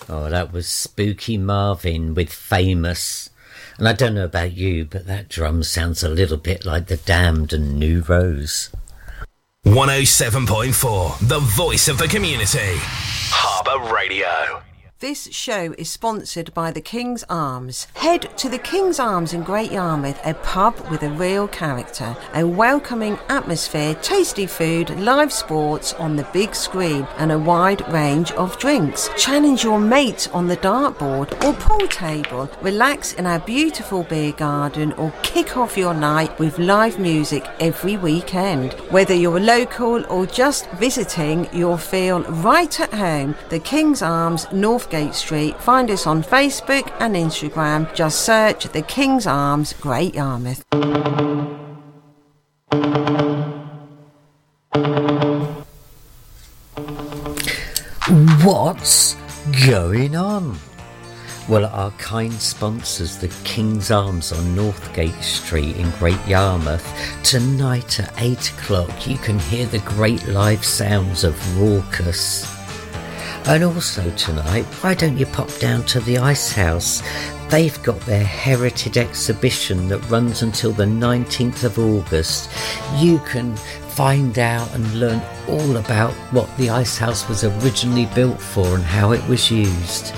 Oh, that was Spooky Marvin with Famous. And I don't know about you, but that drum sounds a little bit like The Damned and New Rose. 107.4, the voice of the community. Harbour Radio. This show is sponsored by the King's Arms. Head to the King's Arms in Great Yarmouth, a pub with a real character, a welcoming atmosphere, tasty food, live sports on the big screen and a wide range of drinks. Challenge your mate on the dartboard or pool table, relax in our beautiful beer garden or kick off your night with live music every weekend. Whether you're local or just visiting, you'll feel right at home. The King's Arms, Northgate Street. Find us on Facebook and Instagram. Just search the King's Arms, Great Yarmouth. What's going on? Well, our kind sponsors, the King's Arms on Northgate Street in Great Yarmouth, tonight at 8 o'clock you can hear the great live sounds of Raucous. And also tonight, why don't you pop down to the Ice House? They've got their heritage exhibition that runs until the 19th of August. You can find out and learn all about what the Ice House was originally built for and how it was used.